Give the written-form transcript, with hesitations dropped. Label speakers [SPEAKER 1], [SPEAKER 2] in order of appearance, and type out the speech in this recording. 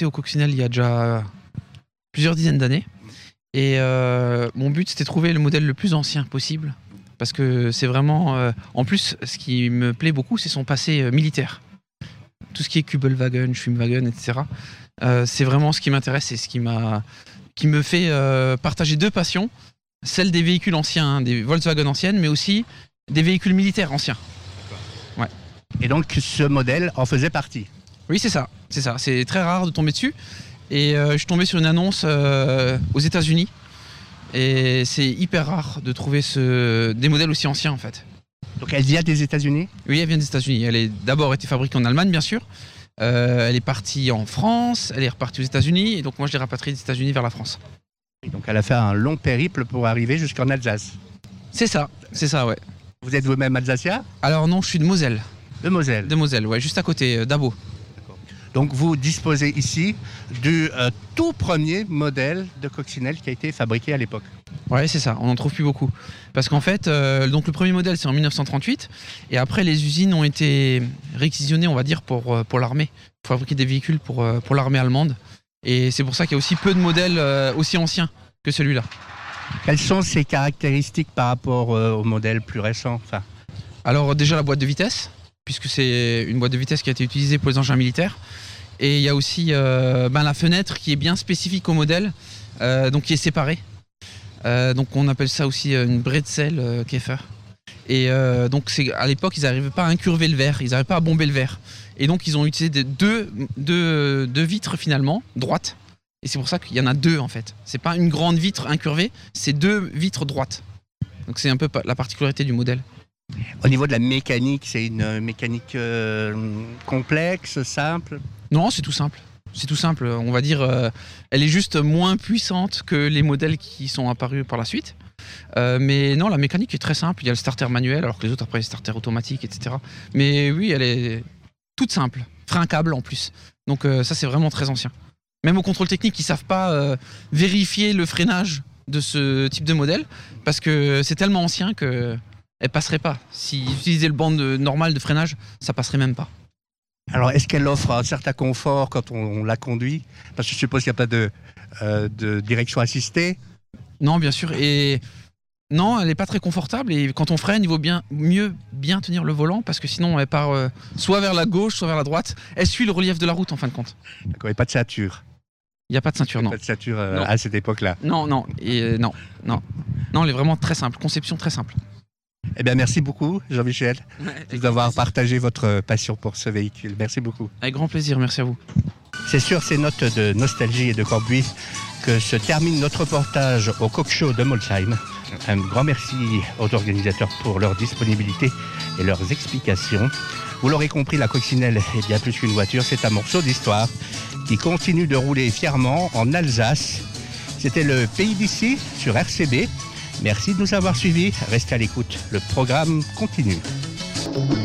[SPEAKER 1] commencé au Coccinelle il y a déjà plusieurs dizaines d'années. Et mon but, c'était de trouver le modèle le plus ancien possible. Parce que c'est vraiment... en plus, ce qui me plaît beaucoup, c'est son passé militaire. Tout ce qui est Kübelwagen, Schwimmwagen, etc. C'est vraiment ce qui m'intéresse et ce qui me fait partager deux passions. Celle des véhicules anciens, des Volkswagen anciennes, mais aussi des véhicules militaires anciens. Ouais.
[SPEAKER 2] Et donc ce modèle en faisait partie?
[SPEAKER 1] Oui, c'est ça. C'est très rare de tomber dessus. Et je suis tombé sur une annonce aux États-Unis. Et c'est hyper rare de trouver des modèles aussi anciens en fait.
[SPEAKER 2] Donc elle vient des États-Unis? Oui,
[SPEAKER 1] elle vient des États-Unis. Elle a d'abord été fabriquée en Allemagne, bien sûr. Elle est partie en France, elle est repartie aux États-Unis. Et donc moi, je l'ai rapatriée des États-Unis vers la France.
[SPEAKER 2] Et donc elle a fait un long périple pour arriver jusqu'en Alsace?
[SPEAKER 1] C'est ça, ouais.
[SPEAKER 2] Vous êtes vous-même alsacien?
[SPEAKER 1] Alors non, je suis de Moselle.
[SPEAKER 2] De Moselle?
[SPEAKER 1] De Moselle, ouais, juste à côté, d'Abo.
[SPEAKER 2] Donc vous disposez ici du tout premier modèle de coccinelle qui a été fabriqué à l'époque?
[SPEAKER 1] Ouais, c'est ça, on n'en trouve plus beaucoup. Parce qu'en fait, donc le premier modèle c'est en 1938, et après les usines ont été réquisitionnées, on va dire, pour l'armée, pour fabriquer des véhicules pour l'armée allemande. Et c'est pour ça qu'il y a aussi peu de modèles aussi anciens que celui-là.
[SPEAKER 2] Quelles sont ses caractéristiques par rapport aux modèles plus récents?
[SPEAKER 1] Alors déjà la boîte de vitesse, puisque c'est une boîte de vitesse qui a été utilisée pour les engins militaires. Et il y a aussi la fenêtre qui est bien spécifique au modèle, donc qui est séparée. Donc on appelle ça aussi une Bretzel Käfer. Et donc à l'époque ils n'arrivaient pas à incurver le verre, ils n'arrivaient pas à bomber le verre. Et donc ils ont utilisé deux vitres finalement, droites. Et c'est pour ça qu'il y en a deux en fait. C'est pas une grande vitre incurvée, c'est deux vitres droites. Donc c'est un peu la particularité du modèle.
[SPEAKER 2] Au niveau de la mécanique, c'est une mécanique complexe, simple?
[SPEAKER 1] Non, c'est tout simple. C'est tout simple. On va dire, elle est juste moins puissante que les modèles qui sont apparus par la suite. Mais non, la mécanique est très simple. Il y a le starter manuel, alors que les autres après, le starter automatique, etc. Mais oui, elle est toute simple. Frein câble en plus. Donc ça, c'est vraiment très ancien. Même au contrôle technique, ils ne savent pas vérifier le freinage de ce type de modèle parce que c'est tellement ancien qu'elle ne passerait pas. S'ils utilisaient le bande normal de freinage, ça ne passerait même pas.
[SPEAKER 2] Alors, est-ce qu'elle offre un certain confort quand on la conduit? Parce que je suppose qu'il n'y a pas de direction assistée.
[SPEAKER 1] Non, bien sûr. Et non, elle n'est pas très confortable. Et quand on freine, il vaut mieux bien tenir le volant parce que sinon, elle part soit vers la gauche, soit vers la droite. Elle suit le relief de la route, en fin de compte.
[SPEAKER 2] D'accord, et pas de ceinture?
[SPEAKER 1] Il n'y a pas de ceinture, non.
[SPEAKER 2] Pas de ceinture à cette époque-là?
[SPEAKER 1] Non. Non, elle est vraiment très simple. Conception très simple.
[SPEAKER 2] Eh bien, merci beaucoup, Jean-Michel, d'avoir partagé votre passion pour ce véhicule. Merci beaucoup.
[SPEAKER 1] Avec grand plaisir, merci à vous.
[SPEAKER 2] C'est sur ces notes de nostalgie et de Corbuis que se termine notre reportage au Coq Show de Molsheim. Un grand merci aux organisateurs pour leur disponibilité et leurs explications. Vous l'aurez compris, la coccinelle est bien plus qu'une voiture, c'est un morceau d'histoire qui continue de rouler fièrement en Alsace. C'était le Pays d'ici sur RCB. Merci de nous avoir suivis. Restez à l'écoute. Le programme continue.